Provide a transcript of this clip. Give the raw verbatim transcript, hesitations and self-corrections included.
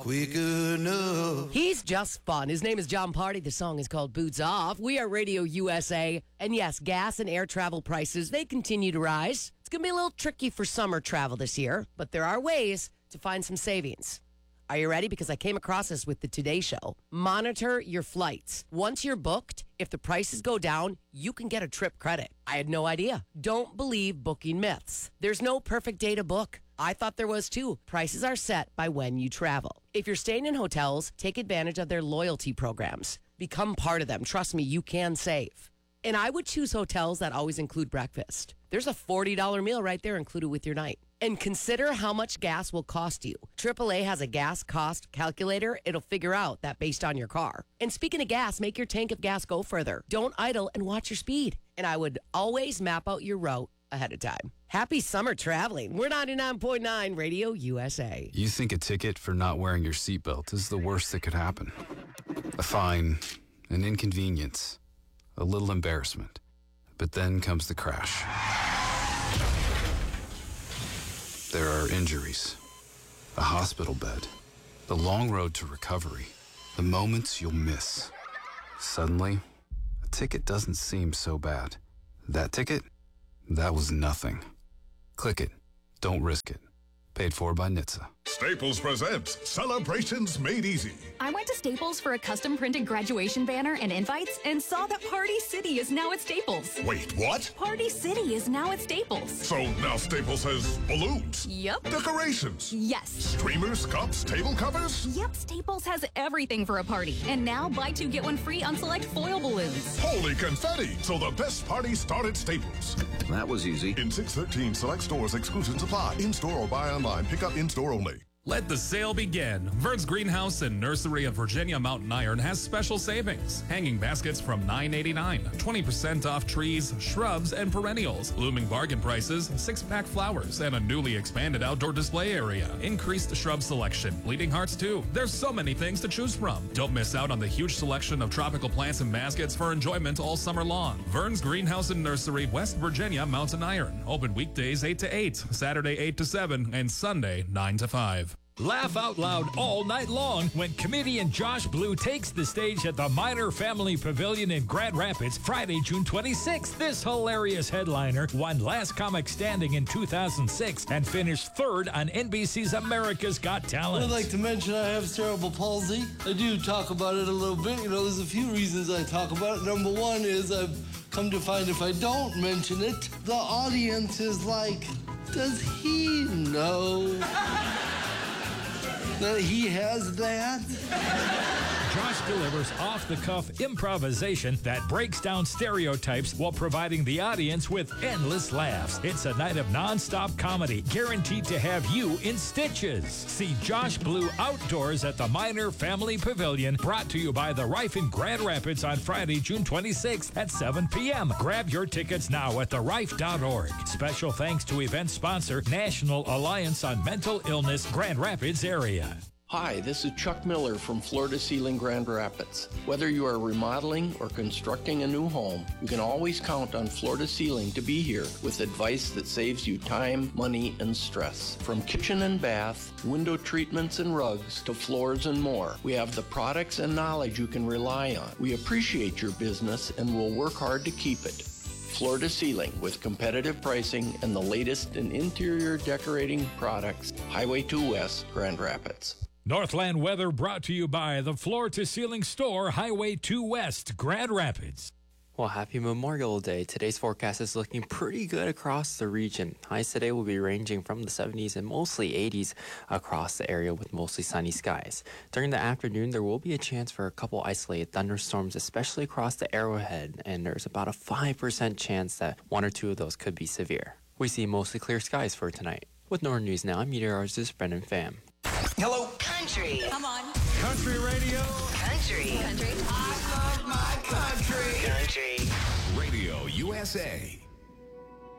quick enough. He's just fun. His name is John Party. The song is called Boots Off. We are Radio U S A. And yes, gas and air travel prices, they continue to rise. It's going to be a little tricky for summer travel this year, but there are ways to find some savings. Are you ready? Because I came across this with the Today Show. Monitor your flights. Once you're booked, if the prices go down, you can get a trip credit. I had no idea. Don't believe booking myths. There's no perfect day to book. I thought there was too. Prices are set by when you travel. If you're staying in hotels, take advantage of their loyalty programs. Become part of them. Trust me, you can save. And I would choose hotels that always include breakfast. There's a forty dollars meal right there included with your night. And consider how much gas will cost you. triple A has a gas cost calculator. It'll figure out that based on your car. And speaking of gas, make your tank of gas go further. Don't idle and watch your speed. And I would always map out your route ahead of time. Happy summer traveling. We're ninety-nine point nine Radio U S A. You think a ticket for not wearing your seatbelt is the worst that could happen. A fine, an inconvenience, a little embarrassment. But then comes the crash. There are injuries, a hospital bed, the long road to recovery, the moments you'll miss. Suddenly, a ticket doesn't seem so bad. That ticket? That was nothing. Click it. Don't risk it. Paid for by N H T S A. Staples presents Celebrations Made Easy. I went to Staples for a custom printed graduation banner and invites and saw that Party City is now at Staples. Wait, what? Party City is now at Staples. So now Staples has balloons? Yep. Decorations? Yes. Streamers, cups, table covers? Yep, Staples has everything for a party. And now buy two, get one free on select foil balloons. Holy confetti! So the best party start at Staples. That was easy. In six thirteen select stores, exclusions apply. In-store or buy online. Pick up in-store only. Let the sale begin. Vern's Greenhouse and Nursery of Virginia Mountain Iron has special savings. Hanging baskets from nine eighty-nine. twenty percent off trees, shrubs, and perennials. Blooming bargain prices, six-pack flowers, and a newly expanded outdoor display area. Increased shrub selection. Bleeding hearts, too. There's so many things to choose from. Don't miss out on the huge selection of tropical plants and baskets for enjoyment all summer long. Vern's Greenhouse and Nursery, West Virginia Mountain Iron. Open weekdays eight to eight, Saturday eight to seven, and Sunday nine to five. Laugh out loud all night long when comedian Josh Blue takes the stage at the Miner Family Pavilion in Grand Rapids Friday, June twenty-sixth. This hilarious headliner won Last Comic Standing in two thousand six and finished third on N B C's America's Got Talent. I'd like to mention I have cerebral palsy. I do talk about it a little bit. You know, there's a few reasons I talk about it. Number one is I've come to find if I don't mention it, the audience is like, does he know that he has that? Josh delivers off-the-cuff improvisation that breaks down stereotypes while providing the audience with endless laughs. It's a night of non-stop comedy, guaranteed to have you in stitches. See Josh Blue outdoors at the Miner Family Pavilion, brought to you by the Rife in Grand Rapids on Friday, June twenty-sixth at seven p.m. Grab your tickets now at the rife dot org. Special thanks to event sponsor, National Alliance on Mental Illness, Grand Rapids area. Hi, this is Chuck Miller from Floor to Ceiling Grand Rapids. Whether you are remodeling or constructing a new home, you can always count on Floor to Ceiling to be here with advice that saves you time, money, and stress. From kitchen and bath, window treatments and rugs, to floors and more, we have the products and knowledge you can rely on. We appreciate your business and will work hard to keep it. Floor to Ceiling with competitive pricing and the latest in interior decorating products. Highway two West, Grand Rapids. Northland weather brought to you by the Floor to Ceiling Store, Highway two West, Grand Rapids. Well, happy Memorial Day. Today's forecast is looking pretty good across the region. Highs today will be ranging from the seventies and mostly eighties across the area with mostly sunny skies. During the afternoon, there will be a chance for a couple isolated thunderstorms, especially across the Arrowhead, and there's about a five percent chance that one or two of those could be severe. We see mostly clear skies for tonight. With Northern News Now, I'm meteorologist Brendan Pham. Hello. Country. Come on. Country radio. Country. Country. I love my country. Country. Radio U S A.